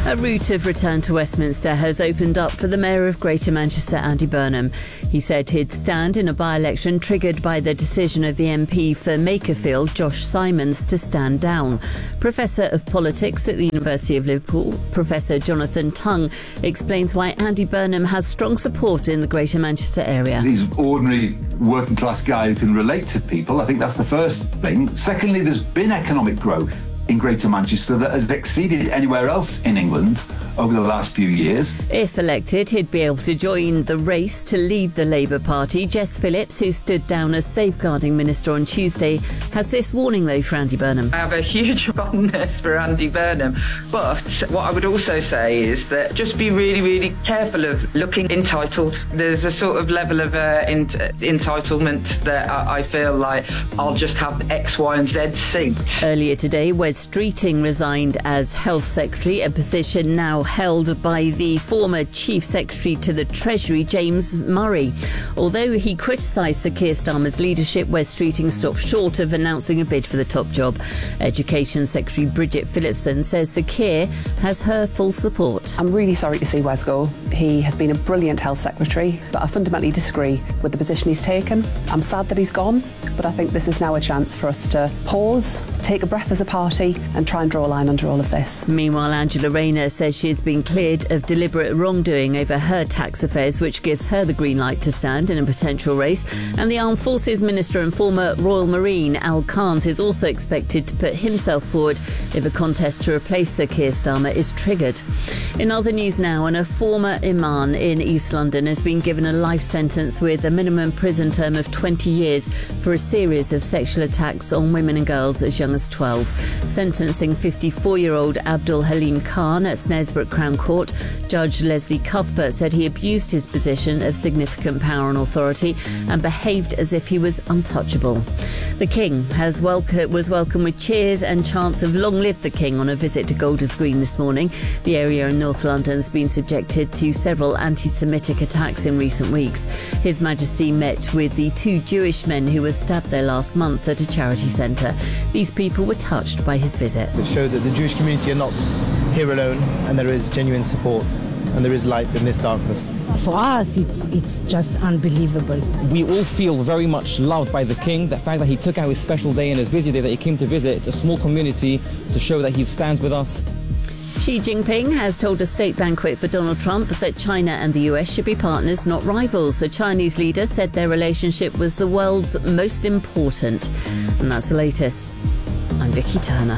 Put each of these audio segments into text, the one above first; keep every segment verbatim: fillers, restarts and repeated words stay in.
A route of return to Westminster has opened up for the Mayor of Greater Manchester, Andy Burnham. He said he'd stand in a by-election triggered by the decision of the M P for Makerfield, Josh Simons, to stand down. Professor of Politics at the University of Liverpool, Professor Jonathan Tongue, explains why Andy Burnham has strong support in the Greater Manchester area. He's an ordinary working class guy who can relate to people. I think that's the first thing. Secondly, there's been economic growth in Greater Manchester that has exceeded anywhere else in England over the last few years. If elected, he'd be able to join the race to lead the Labour Party. Jess Phillips, who stood down as Safeguarding Minister on Tuesday, has this warning, though, for Andy Burnham. I have a huge fondness for Andy Burnham, but what I would also say is that just be really, really careful of looking entitled. There's a sort of level of uh, ent- entitlement that I-, I feel like I'll just have X, Y and Z seat. Earlier today, Wes Streeting resigned as Health Secretary, a position now held by the former Chief Secretary to the Treasury, James Murray. Although he criticised Sir Keir Starmer's leadership, Wes Streeting stopped short of announcing a bid for the top job. Education Secretary Bridget Phillipson says Sir Keir has her full support. I'm really sorry to see Wes go. He has been a brilliant Health Secretary, but I fundamentally disagree with the position he's taken. I'm sad that he's gone, but I think this is now a chance for us to pause, take a breath as a party and try and draw a line under all of this. Meanwhile, Angela Rayner says she's been cleared of deliberate wrongdoing over her tax affairs, which gives her the green light to stand in a potential race. And the Armed Forces Minister and former Royal Marine Al Carnes is also expected to put himself forward if a contest to replace Sir Keir Starmer is triggered. In other news now, and a former imam in East London has been given a life sentence with a minimum prison term of twenty years for a series of sexual attacks on women and girls as young as twelve. Sentencing fifty-four-year-old Abdul Halim Khan at Snaresbrook Crown Court, Judge Leslie Cuthbert said he abused his position of significant power and authority and behaved as if he was untouchable. The King has welcome, was welcomed with cheers and chants of "Long live the King" on a visit to Golders Green this morning. The area in North London has been subjected to several anti-Semitic attacks in recent weeks. His Majesty met with the two Jewish men who were stabbed there last month at a charity centre. These people were touched by his visit. It showed that the Jewish community are not here alone, and there is genuine support and there is light in this darkness. For us, it's it's just unbelievable. We all feel very much loved by the King. The fact that he took out his special day and his busy day that he came to visit a small community to show that he stands with us. Xi Jinping has told a state banquet for Donald Trump that China and the U S should be partners, not rivals. The Chinese leader said their relationship was the world's most important. And that's the latest. I'm Vicky Turner.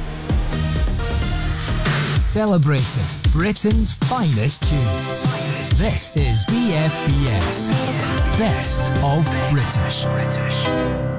Celebrating Britain's finest tunes. This is B F B S. Best of British.